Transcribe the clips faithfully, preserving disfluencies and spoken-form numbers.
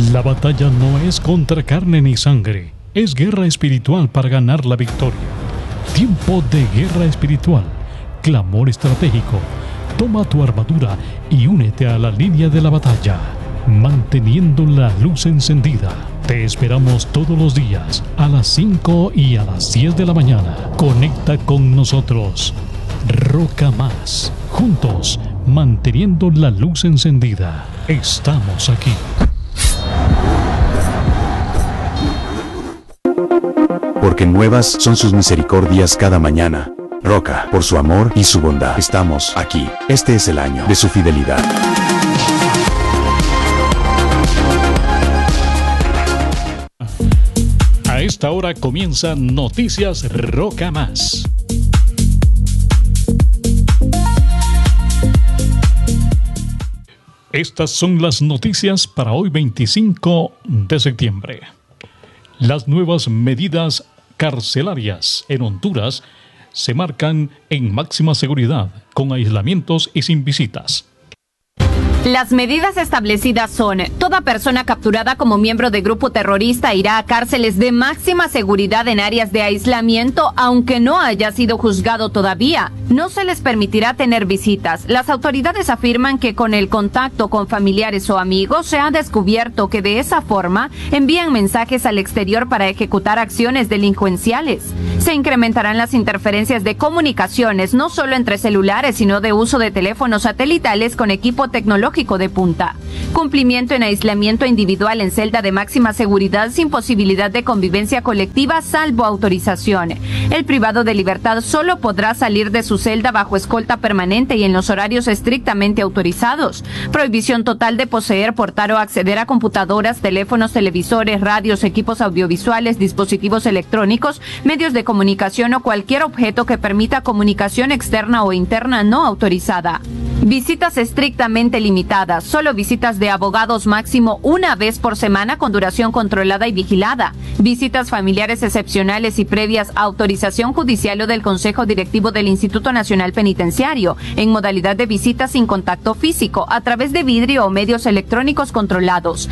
La batalla no es contra carne ni sangre, es guerra espiritual para ganar la victoria. Tiempo de guerra espiritual, clamor estratégico. Toma tu armadura y únete a la línea de la batalla, manteniendo la luz encendida. Te esperamos todos los días a las cinco y a las diez de la mañana. Conecta con nosotros. Roca Más. Juntos, manteniendo la luz encendida. Estamos aquí. Porque nuevas son sus misericordias cada mañana. Roca, por su amor y su bondad, estamos aquí. Este es el año de su fidelidad. A esta hora comienza Noticias Roca Más. Estas son las noticias para hoy veinticinco de septiembre. Las nuevas medidas carcelarias en Honduras se marcan en máxima seguridad, con aislamientos y sin visitas. Las medidas establecidas son: toda persona capturada como miembro de grupo terrorista irá a cárceles de máxima seguridad en áreas de aislamiento, aunque no haya sido juzgado todavía. No se les permitirá tener visitas. Las autoridades afirman que con el contacto con familiares o amigos se ha descubierto que de esa forma envían mensajes al exterior para ejecutar acciones delincuenciales. Se incrementarán las interferencias de comunicaciones, no solo entre celulares, sino de uso de teléfonos satelitales con equipo tecnológico de punta. Cumplimiento en aislamiento individual en celda de máxima seguridad sin posibilidad de convivencia colectiva salvo autorización. El privado de libertad solo podrá salir de su celda bajo escolta permanente y en los horarios estrictamente autorizados. Prohibición total de poseer, portar o acceder a computadoras, teléfonos, televisores, radios, equipos audiovisuales, dispositivos electrónicos, medios de comunicación o cualquier objeto que permita comunicación externa o interna no autorizada. Visitas estrictamente limitadas, solo visitas de abogados máximo una vez por semana con duración controlada y vigilada. Visitas familiares excepcionales y previas a autorización judicial o del Consejo Directivo del Instituto Nacional Penitenciario, en modalidad de visita sin contacto físico, a través de vidrio o medios electrónicos controlados.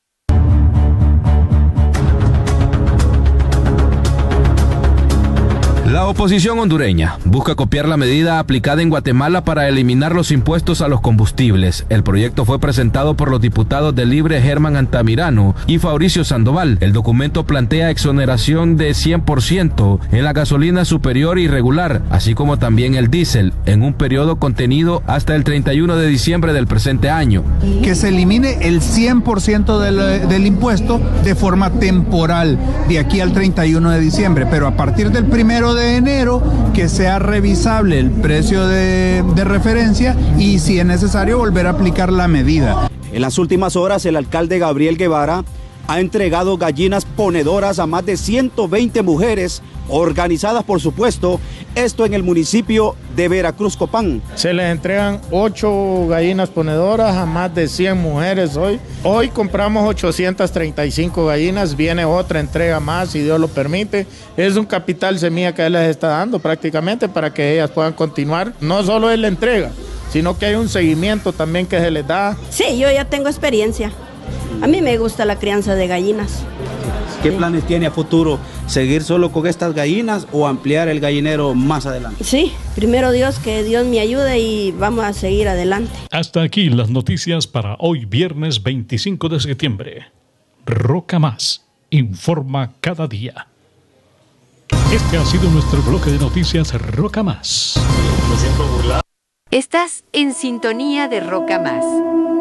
La oposición hondureña busca copiar la medida aplicada en Guatemala para eliminar los impuestos a los combustibles. El proyecto fue presentado por los diputados de Libre Germán Antamirano y Fabricio Sandoval. El documento plantea exoneración de cien por ciento en la gasolina superior y regular, así como también el diésel, en un periodo contenido hasta el treinta y uno de diciembre del presente año. Que se elimine el cien por ciento del, del impuesto de forma temporal, de aquí al treinta y uno de diciembre, pero a partir del primero de enero que sea revisable el precio de, de referencia y si es necesario volver a aplicar la medida. En las últimas horas el alcalde Gabriel Guevara ha entregado gallinas ponedoras a más de ciento veinte mujeres organizadas, por supuesto, esto en el municipio de Veracruz Copán. Se les entregan ocho gallinas ponedoras a más de cien mujeres hoy. Hoy compramos ochocientas treinta y cinco gallinas, viene otra entrega más si Dios lo permite. Es un capital semilla que él les está dando prácticamente para que ellas puedan continuar. No solo es la entrega, sino que hay un seguimiento también que se les da. Sí, yo ya tengo experiencia. A mí me gusta la crianza de gallinas. ¿Qué planes tiene a futuro? ¿Seguir solo con estas gallinas o ampliar el gallinero más adelante? Sí, primero Dios, que Dios me ayude y vamos a seguir adelante. Hasta aquí las noticias para hoy viernes veinticinco de septiembre. Roca Más informa cada día. Este ha sido nuestro bloque de noticias Roca Más. Estás en sintonía de Roca Más.